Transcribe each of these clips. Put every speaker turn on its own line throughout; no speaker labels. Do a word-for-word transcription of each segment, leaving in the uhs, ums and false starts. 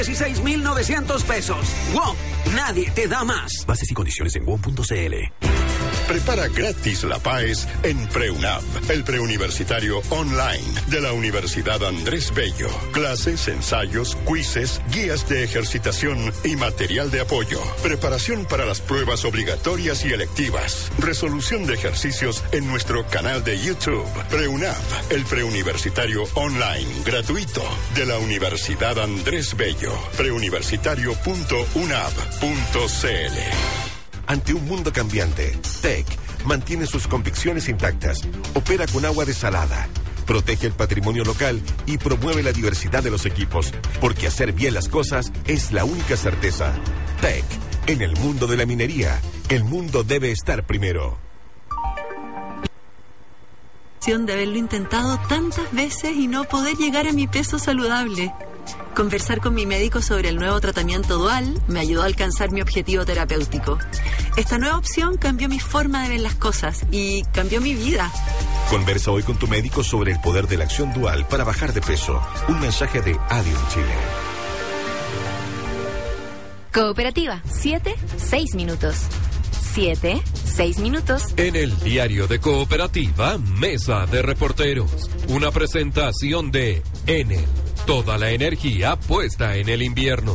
dieciséis mil novecientos pesos. ¡Wow! Nadie te da más. Bases y condiciones en W O M punto C L.
Prepara gratis la PAES en PreUNAV, el preuniversitario online de la Universidad Andrés Bello. Clases, ensayos, quizzes, guías de ejercitación y material de apoyo. Preparación para las pruebas obligatorias y electivas. Resolución de ejercicios en nuestro canal de YouTube. PreUNAV, el preuniversitario online gratuito de la Universidad Andrés Bello. preuniversitario punto unav punto c l.
Ante un mundo cambiante, T E C mantiene sus convicciones intactas, opera con agua desalada, protege el patrimonio local y promueve la diversidad de los equipos, porque hacer bien las cosas es la única certeza. T E C, en el mundo de la minería, el mundo debe estar primero.
De haberlo intentado tantas veces y no poder llegar a mi peso saludable. Conversar con mi médico sobre el nuevo tratamiento dual me ayudó a alcanzar mi objetivo terapéutico. Esta nueva opción cambió mi forma de ver las cosas y cambió mi vida.
Conversa hoy con tu médico sobre el poder de la acción dual para bajar de peso. Un mensaje de Adium Chile.
Cooperativa, siete, seis minutos. Siete, seis minutos.
En el diario de Cooperativa, Mesa de Reporteros. Una presentación de Enel. Toda la energía puesta en el invierno.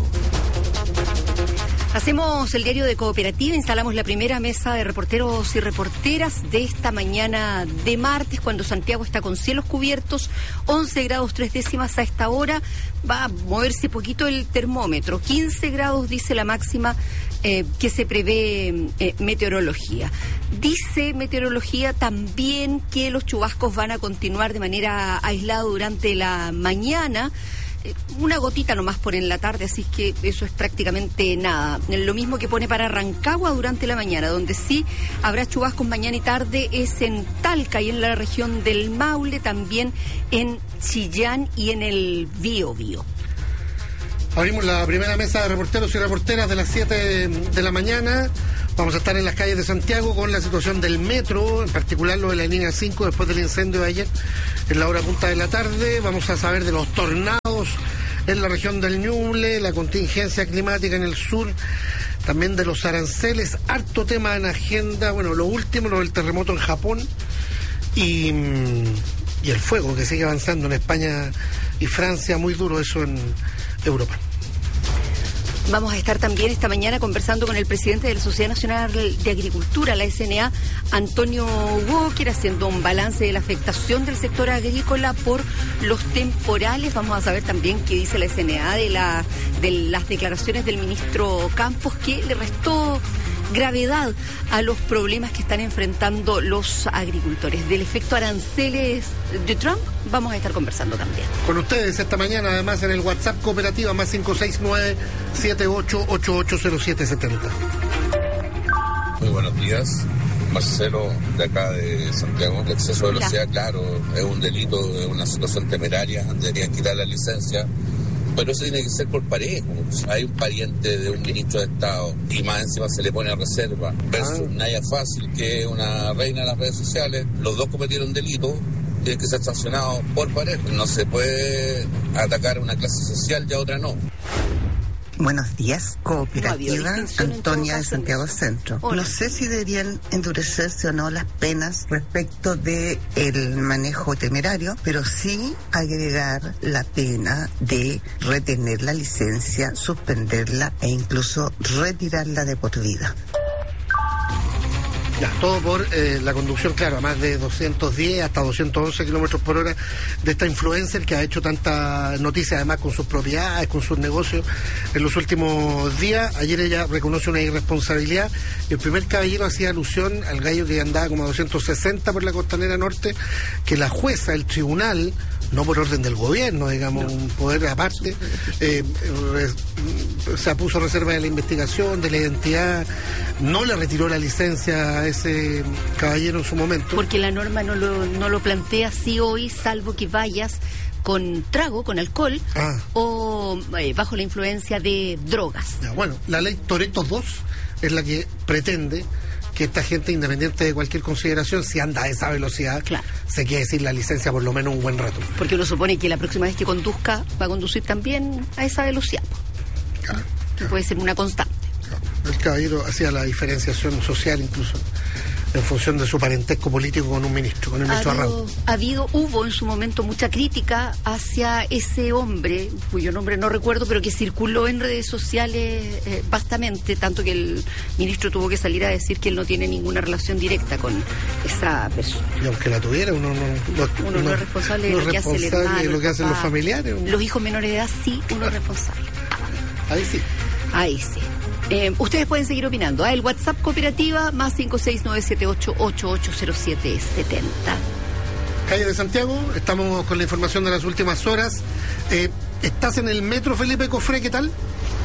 Hacemos el diario de Cooperativa, instalamos la primera mesa de reporteros y reporteras de esta mañana de martes, cuando Santiago está con cielos cubiertos, once grados tres décimas a esta hora, va a moverse poquito el termómetro, quince grados dice la máxima eh, que se prevé eh, meteorología. Dice meteorología también que los chubascos van a continuar de manera aislada durante la mañana. Una gotita nomás por en la tarde, así que eso es prácticamente nada. Lo mismo que pone para Rancagua durante la mañana, donde sí habrá chubascos mañana y tarde es en Talca y en la región del Maule, también en Chillán y en el Biobío.
Abrimos la primera mesa de reporteros y reporteras de las siete de la mañana. Vamos a estar en las calles de Santiago con la situación del metro, en particular lo de la línea cinco después del incendio de ayer en la hora punta de la tarde. Vamos a saber de los tornados en la región del Ñuble, la contingencia climática en el sur, también de los aranceles, harto tema en agenda. Bueno, lo último, lo del terremoto en Japón y, y el fuego que sigue avanzando en España y Francia, muy duro eso en Europa.
Vamos a estar también esta mañana conversando con el presidente de la Sociedad Nacional de Agricultura, la S N A, Antonio Walker, haciendo un balance de la afectación del sector agrícola por los temporales. Vamos a saber también qué dice la S N A de, la, de las declaraciones del ministro Campos, que le restó gravedad a los problemas que están enfrentando los agricultores. Del efecto aranceles de Trump vamos a estar conversando también.
Con ustedes esta mañana, además, en el WhatsApp Cooperativa, más cinco seis nueve, siete ocho ocho ocho cero siete siete cero.
Muy buenos días. Marcelo, de acá de Santiago. El exceso de velocidad, claro, es un delito, es una situación temeraria, deberían quitar la licencia. Pero eso tiene que ser por parejo. Hay un pariente de un ministro de Estado y más encima se le pone a reserva. Versus ah. Naya Fácil, que es una reina de las redes sociales. Los dos cometieron delito, tienen que ser sancionados por parejo. No se puede atacar a una clase social y a otra no.
Buenos días, Cooperativa, Antonia de Santiago Centro. Hola. No sé si deberían endurecerse o no las penas respecto de el manejo temerario, pero sí agregar la pena de retener la licencia, suspenderla e incluso retirarla de por vida.
Ya, todo por eh, la conducción, claro, a más de doscientos diez hasta doscientos once kilómetros por hora de esta influencer que ha hecho tanta noticia, además con sus propiedades, con sus negocios en los últimos días. Ayer ella reconoce una irresponsabilidad. El primer caballero hacía alusión al gallo que andaba como a doscientos sesenta por la Costanera Norte, que la jueza, el tribunal, no por orden del gobierno, digamos, no. un poder aparte, eh, re, se puso reserva de la investigación, de la identidad, no le retiró la licencia a ese caballero en su momento.
Porque la norma no lo, no lo plantea así hoy, salvo que vayas con trago, con alcohol, ah. o eh, bajo la influencia de drogas.
Ya, bueno, la ley Toretto dos es la que pretende que esta gente, independiente de cualquier consideración, si anda a esa velocidad, claro, se quiere decir la licencia por lo menos un buen rato.
Porque uno supone que la próxima vez que conduzca, va a conducir también a esa velocidad.
Claro.
Que puede ser una constante.
Claro. El caballero hacía la diferenciación social incluso en función de su parentesco político con un ministro, con el ministro Arrau.
Ha habido, hubo en su momento mucha crítica hacia ese hombre, cuyo nombre no recuerdo, pero que circuló en redes sociales eh, vastamente, tanto que el ministro tuvo que salir a decir que él no tiene ninguna relación directa con esa persona.
Y aunque la tuviera, uno no,
no, uno no, no es responsable de
no
lo que hace el hermano,
de lo que hacen los familiares. Uno.
Los hijos menores de edad sí, uno es responsable.
Ahí sí.
Ahí sí. Eh, ustedes pueden seguir opinando. ¿eh? El WhatsApp Cooperativa más cinco seis nueve siete ocho ocho ocho cero siete siete cero.
Calle de Santiago, estamos con la información de las últimas horas. Eh, ¿Estás en el metro, Felipe Cofré? ¿Qué tal?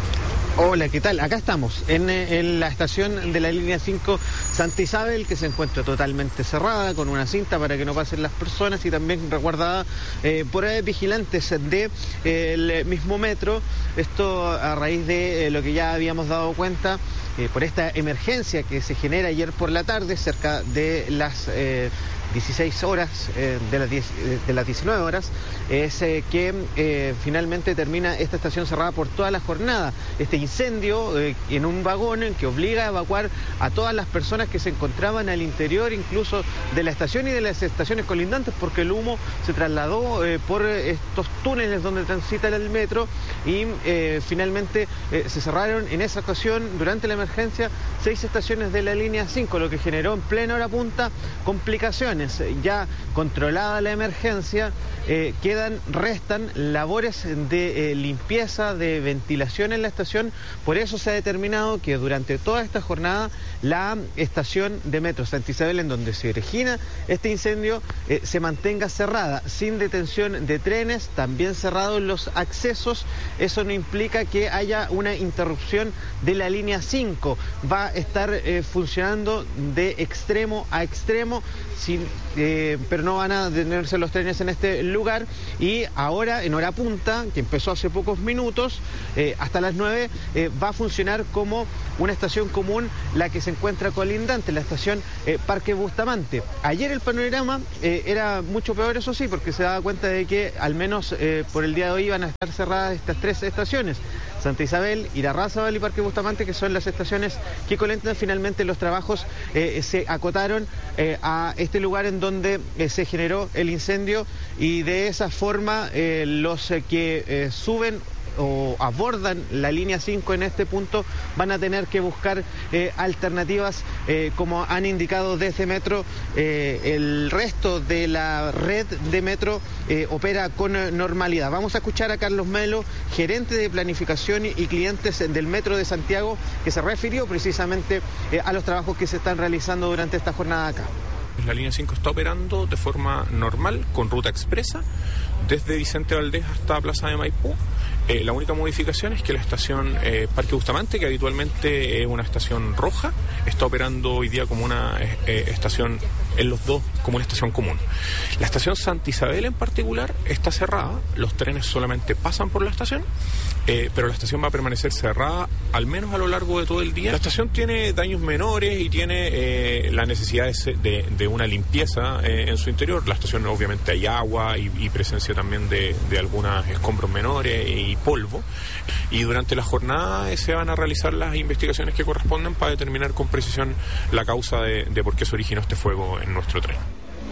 Hola, ¿qué tal? Acá estamos, en, en la estación de la línea cinco Santa Isabel, que se encuentra totalmente cerrada, con una cinta para que no pasen las personas y también resguardada eh, por eh, vigilantes del eh, mismo metro. Esto a raíz de eh, lo que ya habíamos dado cuenta eh, por esta emergencia que se genera ayer por la tarde, cerca de las Eh, dieciséis horas, eh, de, las diez, de las diecinueve horas, es eh, que eh, finalmente termina esta estación cerrada por toda la jornada. Este incendio eh, en un vagón que obliga a evacuar a todas las personas que se encontraban al interior, incluso de la estación y de las estaciones colindantes, porque el humo se trasladó eh, por estos túneles donde transita el metro y eh, finalmente eh, se cerraron en esa ocasión, durante la emergencia, seis estaciones de la línea cinco, lo que generó en plena hora punta complicaciones. Ya controlada la emergencia, eh, quedan, restan labores de eh, limpieza, de ventilación en la estación. Por eso se ha determinado que durante toda esta jornada la estación de metro Santa Isabel, en donde se origina este incendio, eh, se mantenga cerrada, sin detención de trenes, también cerrados los accesos. Eso no implica que haya una interrupción de la línea cinco. Va a estar eh, funcionando de extremo a extremo, sin, eh, pero no van a detenerse los trenes en este lugar. Y ahora, en hora punta, que empezó hace pocos minutos, eh, hasta las nueve, eh, va a funcionar como una estación común, la que se encuentra colindante, la estación eh, Parque Bustamante. Ayer el panorama eh, era mucho peor, eso sí, porque se daba cuenta de que al menos eh, por el día de hoy iban a estar cerradas estas tres estaciones: Santa Isabel, Irarrázaval y Parque Bustamante, que son las estaciones que colindan. Finalmente los trabajos eh, se acotaron eh, a este lugar en donde eh, se generó el incendio, y de esa forma eh, los eh, que eh, suben o abordan la línea cinco en este punto van a tener que buscar eh, alternativas, eh, como han indicado desde Metro. Eh, el resto de la red de Metro eh, opera con normalidad. Vamos a escuchar a Carlos Melo, gerente de planificación y clientes del Metro de Santiago, que se refirió precisamente eh, a los trabajos que se están realizando durante esta jornada acá.
La línea cinco está operando de forma normal, con ruta expresa, desde Vicente Valdés hasta Plaza de Maipú. Eh, la única modificación es que la estación eh, Parque Bustamante, que habitualmente es una estación roja, está operando hoy día como una eh, estación, en los dos, como una estación común. La estación Santa Isabel en particular está cerrada, los trenes solamente pasan por la estación, eh, pero la estación va a permanecer cerrada al menos a lo largo de todo el día. La estación tiene daños menores y tiene eh, la necesidad de, de, de una limpieza eh, en su interior. La estación obviamente hay agua y, y presencia también de, de algunos escombros menores y polvo, y durante la jornada se van a realizar las investigaciones que corresponden para determinar con precisión la causa de, de por qué se originó este fuego en nuestro tren.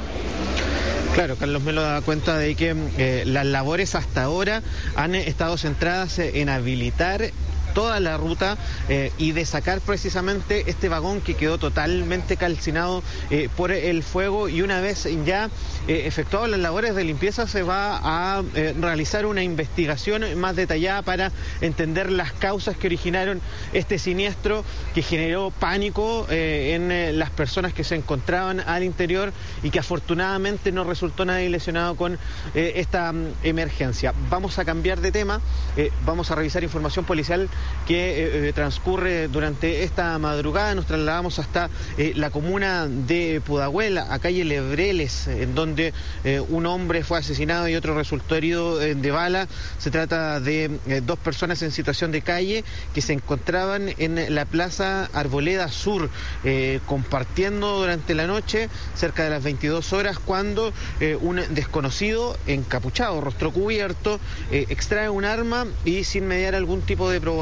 Claro, Carlos Melo da cuenta de que eh, las labores hasta ahora han estado centradas en habilitar toda la ruta eh, y de sacar precisamente este vagón que quedó totalmente calcinado eh, por el fuego, y una vez ya eh, efectuadas las labores de limpieza se va a eh, realizar una investigación más detallada para entender las causas que originaron este siniestro, que generó pánico eh, en eh, las personas que se encontraban al interior, y que afortunadamente no resultó nadie lesionado con eh, esta um, emergencia. Vamos a cambiar de tema, eh, vamos a revisar información policial que eh, transcurre durante esta madrugada. Nos trasladamos hasta eh, la comuna de Pudahuel, a calle Lebreles, en donde eh, un hombre fue asesinado y otro resultó herido eh, de bala. Se trata de eh, dos personas en situación de calle que se encontraban en la Plaza Arboleda Sur, eh, compartiendo durante la noche, cerca de las veintidós horas, cuando eh, un desconocido encapuchado, rostro cubierto, eh, extrae un arma y, sin mediar algún tipo de provocación,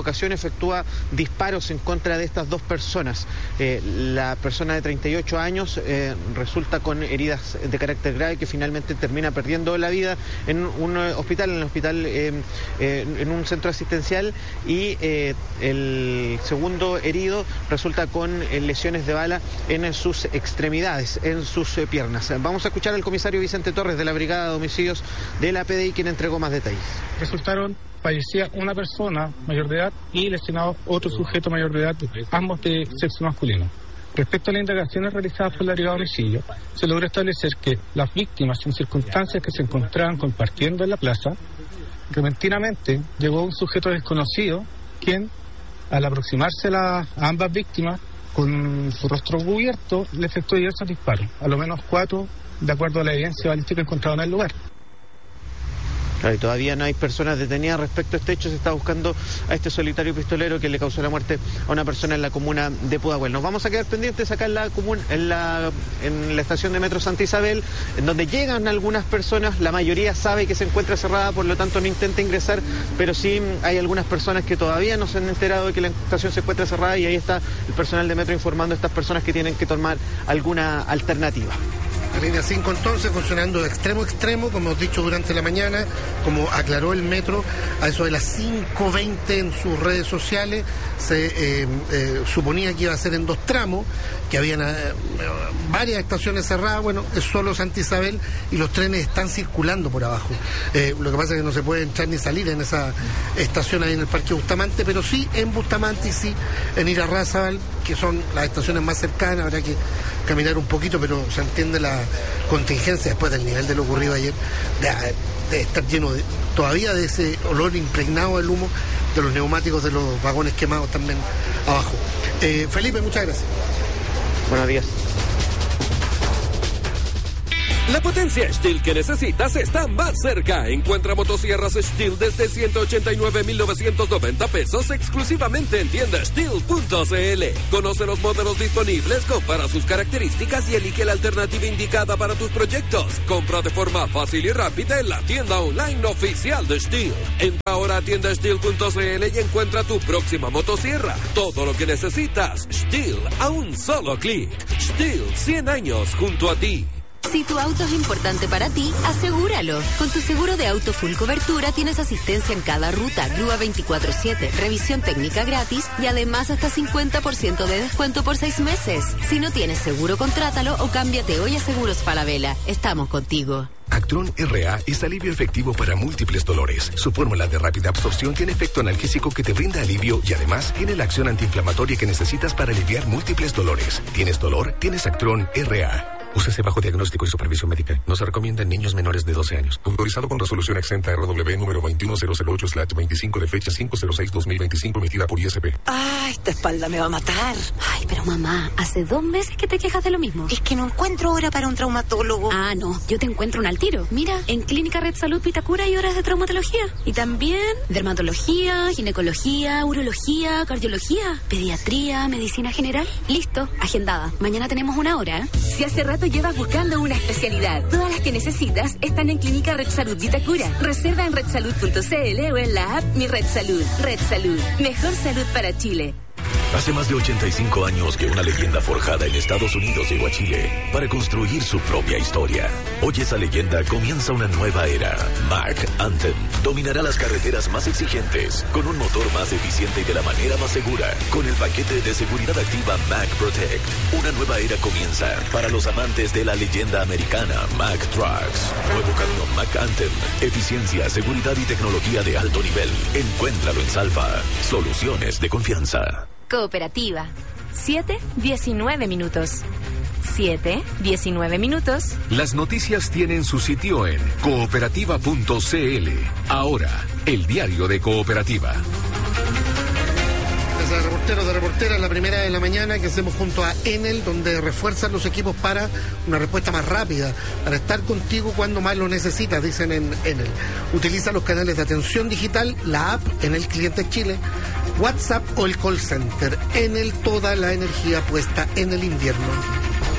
ocasión efectúa disparos en contra de estas dos personas. Eh, la persona de treinta y ocho años eh, resulta con heridas de carácter grave que finalmente termina perdiendo la vida en un hospital, en el hospital, eh, eh, en un centro asistencial, y eh, el segundo herido resulta con eh, lesiones de bala en sus extremidades, en sus eh, piernas. Vamos a escuchar al comisario Vicente Torres de la Brigada de Homicidios de la P D I, quien entregó más detalles.
Resultaron fallecida una persona mayor de edad y lesionado otro sujeto mayor de edad, ambos de sexo masculino. Respecto a las indagaciones realizadas por la Brigada de Homicidio, se logró establecer que las víctimas, en circunstancias que se encontraban compartiendo en la plaza, repentinamente llegó un sujeto desconocido, quien, al aproximarse a, la, a ambas víctimas, con su rostro cubierto, le efectuó diversos disparos, a lo menos cuatro, de acuerdo a la evidencia balística encontrada en el lugar.
Claro, y todavía no hay personas detenidas respecto a este hecho. Se está buscando a este solitario pistolero que le causó la muerte a una persona en la comuna de Pudahuel. Nos vamos a quedar pendientes acá en la comuna, en la, en la estación de metro Santa Isabel, en donde llegan algunas personas. La mayoría sabe que se encuentra cerrada, por lo tanto no intenta ingresar, pero sí hay algunas personas que todavía no se han enterado de que la estación se encuentra cerrada, y ahí está el personal de metro informando a estas personas que tienen que tomar alguna alternativa.
La línea cinco entonces funcionando de extremo a extremo, como hemos dicho durante la mañana, como aclaró el metro, a eso de las cinco veinte en sus redes sociales, se eh, eh, suponía que iba a ser en dos tramos, que habían eh, varias estaciones cerradas. Bueno, es solo Santa Isabel y los trenes están circulando por abajo. Eh, lo que pasa es que no se puede entrar ni salir en esa estación ahí en el Parque Bustamante, pero sí en Bustamante y sí en Irarrázaval, que son las estaciones más cercanas. Habrá que caminar un poquito, pero se entiende la contingencia después del nivel de lo ocurrido ayer, de, de estar lleno de, todavía de ese olor impregnado del humo de los neumáticos de los vagones quemados también abajo. Eh, Felipe, muchas gracias.
Buenos días.
La potencia Stihl que necesitas está más cerca. Encuentra motosierras Stihl desde ciento ochenta y nueve mil novecientos noventa pesos exclusivamente en tienda stihl punto c l. Conoce los modelos disponibles, compara sus características y elige la alternativa indicada para tus proyectos. Compra de forma fácil y rápida en la tienda online oficial de Stihl. Entra ahora a tienda stihl punto c l y encuentra tu próxima motosierra. Todo lo que necesitas, Stihl a un solo clic. Stihl, cien años junto a ti.
Si tu auto es importante para ti, asegúralo. Con tu seguro de auto full cobertura tienes asistencia en cada ruta, grúa veinticuatro siete, revisión técnica gratis y además hasta cincuenta por ciento de descuento por seis meses. Si no tienes seguro, contrátalo o cámbiate hoy a Seguros Falabella. Estamos contigo.
Actron R A es alivio efectivo para múltiples dolores. Su fórmula de rápida absorción tiene efecto analgésico que te brinda alivio y además tiene la acción antiinflamatoria que necesitas para aliviar múltiples dolores. ¿Tienes dolor? Tienes Actron R A. Úsese bajo diagnóstico y supervisión médica. No se recomienda en niños menores de doce años. Autorizado con resolución exenta R W número veintiuno mil ocho slash veinticinco de fecha cinco cero seis dos mil veinticinco emitida por I S P.
Ay, esta espalda me va a matar.
Ay, pero mamá, hace dos meses que te quejas de lo mismo.
Es que no encuentro hora para un traumatólogo.
Ah, no, yo te encuentro un al tiro. Mira, en Clínica Red Salud Vitacura hay horas de traumatología. Y también dermatología, ginecología, urología, cardiología, pediatría, medicina general. Listo, agendada. Mañana tenemos una hora, ¿eh?
Si hace rato llevas buscando una especialidad, todas las que necesitas están en Clínica Red Salud Vitacura. Reserva en red salud punto c l o en la app Mi Red Salud. Red Salud, mejor salud para Chile.
Hace más de ochenta y cinco años que una leyenda forjada en Estados Unidos llegó a Chile para construir su propia historia. Hoy esa leyenda comienza una nueva era. Mack Anthem dominará las carreteras más exigentes con un motor más eficiente y de la manera más segura. Con el paquete de seguridad activa Mack Protect, una nueva era comienza para los amantes de la leyenda americana Mack Trucks. Nuevo camión Mack Anthem, eficiencia, seguridad y tecnología de alto nivel. Encuéntralo en Salva. Soluciones de confianza.
Cooperativa. siete diecinueve minutos. siete diecinueve minutos.
Las noticias tienen su sitio en cooperativa punto c l. Ahora, el diario de Cooperativa.
De reporteros, de reporteras, la primera de la mañana que hacemos junto a Enel, donde refuerzan los equipos para una respuesta más rápida, para estar contigo cuando más lo necesitas, dicen en Enel. Utiliza los canales de atención digital, la app Enel Clientes Chile, WhatsApp o el call center. Enel, toda la energía puesta en el invierno.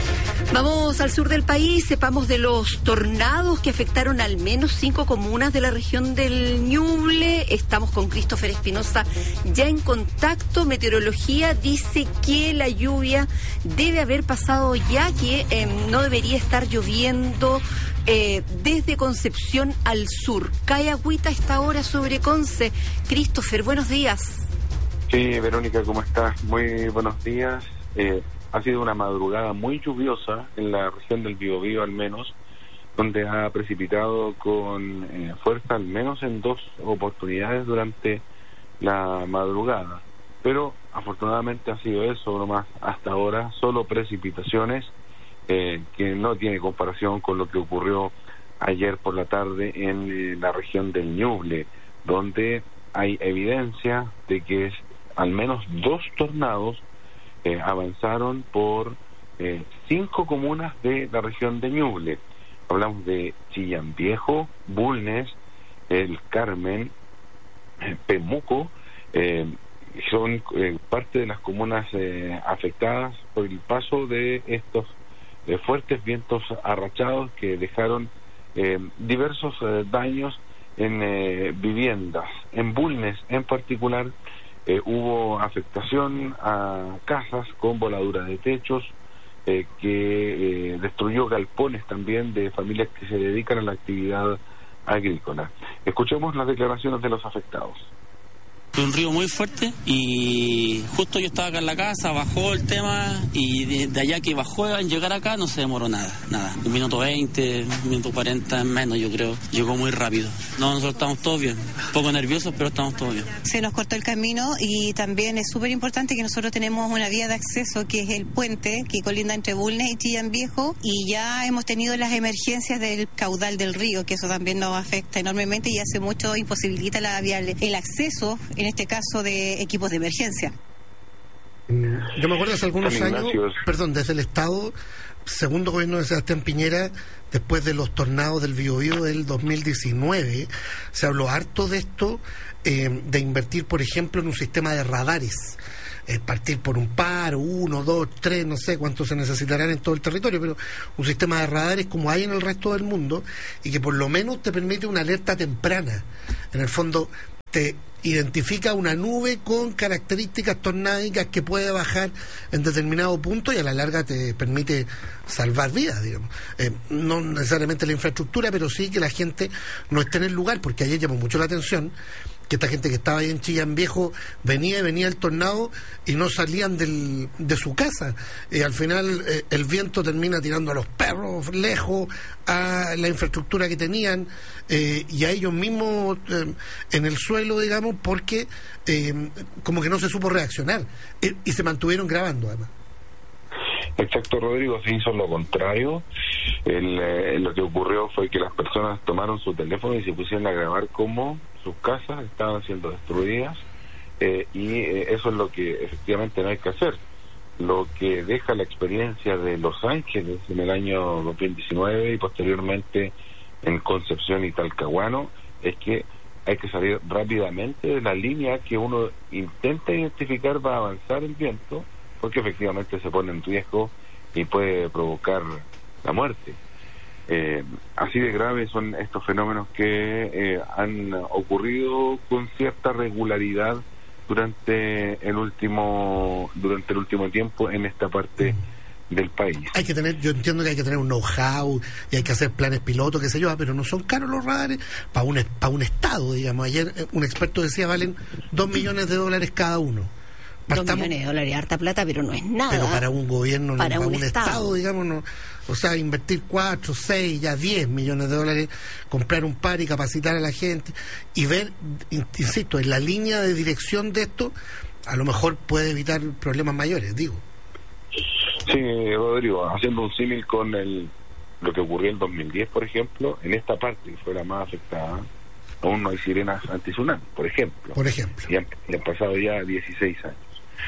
Vamos al sur del país, sepamos de los tornados que afectaron al menos cinco comunas de la región del Ñuble. Estamos con Christopher Espinosa ya en contacto. Meteorología dice que la lluvia debe haber pasado ya, que eh, no debería estar lloviendo eh, desde Concepción al sur. Cae agüita a esta hora sobre Conce. Christopher, buenos días.
Sí, Verónica, ¿cómo estás? Muy buenos días. Eh, Ha sido una madrugada muy lluviosa en la región del Biobío, al menos, donde ha precipitado con eh, fuerza al menos en dos oportunidades durante la madrugada. Pero afortunadamente ha sido eso nomás hasta ahora, solo precipitaciones, eh, que no tiene comparación con lo que ocurrió ayer por la tarde en eh, la región del Ñuble, donde hay evidencia de que es al menos dos tornados Eh, avanzaron por eh, cinco comunas de la región de Ñuble. Hablamos de Chillán Viejo, Bulnes, El Carmen, eh, Pemuco, eh, son eh, parte de las comunas eh, afectadas por el paso de estos eh, fuertes vientos arrachados que dejaron eh, diversos eh, daños en eh, viviendas. En Bulnes en particular, Eh, hubo afectación a casas con voladura de techos, eh, que eh, destruyó galpones también de familias que se dedican a la actividad agrícola. Escuchemos las declaraciones de los afectados.
Un río muy fuerte y justo yo estaba acá en la casa, bajó el tema y de, de allá que bajó en llegar acá no se demoró nada, nada. Un minuto veinte, un minuto cuarenta menos, yo creo. Llegó muy rápido. No, nosotros estamos todos bien. Un poco nerviosos, pero estamos todos bien.
Se nos cortó el camino y también es súper importante que nosotros tenemos una vía de acceso que es el puente que colinda entre Bulnes y Chillán Viejo, y ya hemos tenido las emergencias del caudal del río, que eso también nos afecta enormemente y hace mucho imposibilita la vía, el acceso, en este caso de equipos de emergencia.
Yo me acuerdo hace algunos años, perdón, desde el Estado, segundo gobierno de Sebastián Piñera, después de los tornados del Biobío del dos mil diecinueve, se habló harto de esto, eh, de invertir, por ejemplo, en un sistema de radares. Eh, partir por un par, uno, dos, tres, no sé cuántos se necesitarán en todo el territorio, pero un sistema de radares como hay en el resto del mundo y que por lo menos te permite una alerta temprana. En el fondo, te identifica una nube con características tornádicas que puede bajar en determinado punto y a la larga te permite salvar vidas, digamos. Eh, no necesariamente la infraestructura, pero sí que la gente no esté en el lugar, porque ayer llamó mucho la atención que esta gente que estaba ahí en Chillán Viejo venía y venía el tornado y no salían del, de su casa. Y al final eh, el viento termina tirando a los perros lejos, a la infraestructura que tenían eh, y a ellos mismos eh, en el suelo, digamos, porque eh, como que no se supo reaccionar y, y se mantuvieron grabando además.
Exacto, Rodrigo, se hizo lo contrario. El, eh, lo que ocurrió fue que las personas tomaron su teléfono y se pusieron a grabar cómo sus casas estaban siendo destruidas, eh, y eh, eso es lo que efectivamente no hay que hacer. Lo que deja la experiencia de Los Ángeles en el año dos mil diecinueve y posteriormente en Concepción y Talcahuano es que hay que salir rápidamente de la línea que uno intenta identificar va a avanzar el viento, porque efectivamente se pone en riesgo y puede provocar la muerte. Eh, así de graves son estos fenómenos que eh, han ocurrido con cierta regularidad durante el último durante el último tiempo en esta parte del país.
Hay que tener, yo entiendo que hay que tener un know-how y hay que hacer planes pilotos, qué sé yo, pero no son caros los radares para un, para un estado, digamos. Ayer un experto decía valen dos millones de dólares cada uno.
Dos millones de dólares, harta plata, pero no es nada.
Pero para un gobierno,
para,
para
un,
un
estado.
estado, digamos, no, o sea, invertir cuatro, seis, ya diez millones de dólares, comprar un par y capacitar a la gente y ver, insisto, en la línea de dirección de esto, a lo mejor puede evitar problemas mayores, digo.
Sí, Rodrigo, haciendo un símil con el lo que ocurrió en dos mil diez, por ejemplo, en esta parte que fue la más afectada, aún no hay sirenas anti-tsunami, por ejemplo.
Por ejemplo.
Y han, y han pasado ya dieciséis años.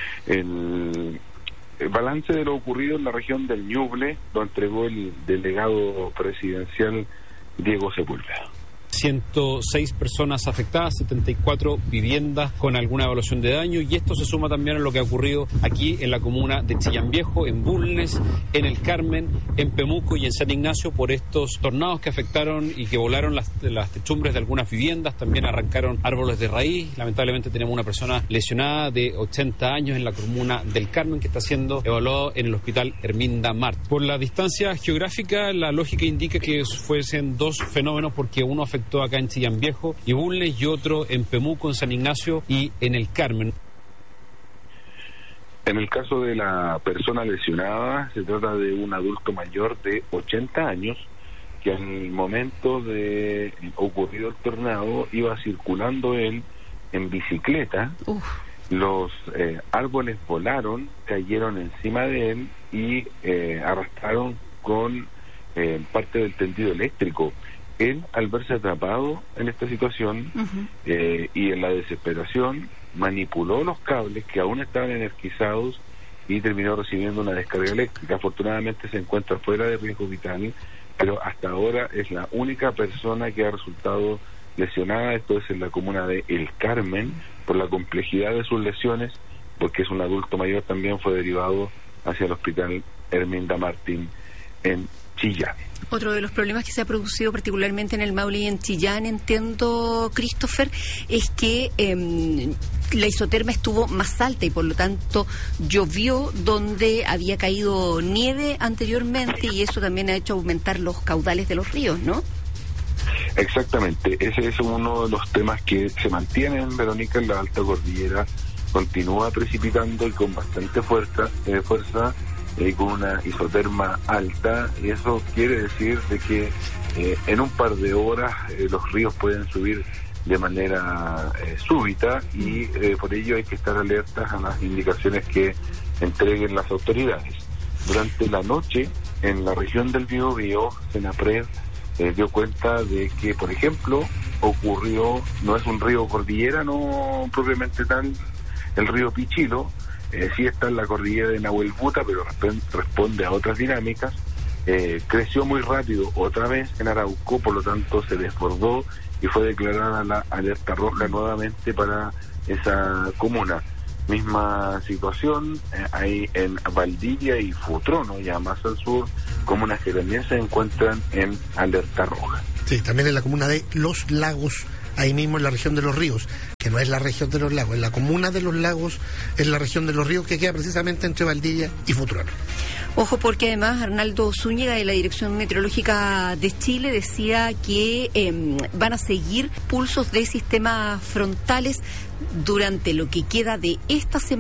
El, el balance de lo ocurrido en la región del Ñuble lo entregó el delegado presidencial Diego Sepúlveda.
ciento seis personas afectadas, setenta y cuatro viviendas con alguna evaluación de daño, y esto se suma también a lo que ha ocurrido aquí en la comuna de Chillán Viejo, en Bulnes, en El Carmen, en Pemuco y en San Ignacio, por estos tornados que afectaron y que volaron las, las techumbres de algunas viviendas, también arrancaron árboles de raíz. Lamentablemente tenemos una persona lesionada de ochenta años en la comuna del Carmen que está siendo evaluado en el hospital Herminda Mart. Por la distancia geográfica, la lógica indica que fuesen dos fenómenos, porque uno afectó acá en Chillán Viejo y Bulnes y otro en Pemuco, en San Ignacio y en El Carmen.
En el caso de la persona lesionada, se trata de un adulto mayor de ochenta años que al momento de ocurrido el tornado iba circulando él en bicicleta. Uf. Los eh, árboles volaron, cayeron encima de él y eh, arrastraron con eh, parte del tendido eléctrico. Él, al verse atrapado en esta situación, uh-huh. eh, y en la desesperación, manipuló los cables que aún estaban energizados y terminó recibiendo una descarga eléctrica. Afortunadamente se encuentra fuera de riesgo vital, pero hasta ahora es la única persona que ha resultado lesionada. Esto es en la comuna de El Carmen, por la complejidad de sus lesiones, porque es un adulto mayor. También fue derivado hacia el hospital Herminda Martín en Chillán.
Otro de los problemas que se ha producido particularmente en el Maule y en Chillán, entiendo, Christopher, es que eh, la isoterma estuvo más alta y por lo tanto llovió donde había caído nieve anteriormente, y eso también ha hecho aumentar los caudales de los ríos, ¿no?
Exactamente, ese es uno de los temas que se mantienen, Verónica. En la alta cordillera continúa precipitando y con bastante fuerza, eh, fuerza eh, con una isoterma alta, y eso quiere decir de que eh, en un par de horas eh, los ríos pueden subir de manera eh, súbita, y eh, por ello hay que estar alertas a las indicaciones que entreguen las autoridades. Durante la noche, en la región del Biobío, Senapred eh, dio cuenta de que, por ejemplo, ocurrió, no es un río cordillera, no propiamente tal, el río Pichilo, eh, sí está en la cordillera de Nahuelbuta, pero resp- responde a otras dinámicas. Eh, creció muy rápido otra vez en Arauco, por lo tanto se desbordó y fue declarada la alerta roja nuevamente para esa comuna. Misma situación eh, hay en Valdivia y Futrono, ya más al sur, comunas que también se encuentran en alerta roja.
Sí, también en la comuna de Los Lagos, ahí mismo en la región de Los Ríos, que no es la región de Los Lagos, es la comuna de Los Lagos, es la región de Los Ríos, que queda precisamente entre Valdivia y Futrono.
Ojo, porque además Arnaldo Zúñiga de la Dirección Meteorológica de Chile decía que eh, van a seguir pulsos de sistemas frontales durante lo que queda de esta semana.